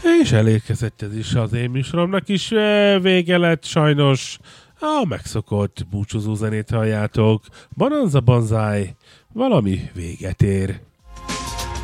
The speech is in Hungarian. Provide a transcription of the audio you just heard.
És elérkezett ez is az én műsoromnak is vége lett, sajnos. A megszokott búcsúzó zenét halljátok. Bonanza Banzai, valami véget ér.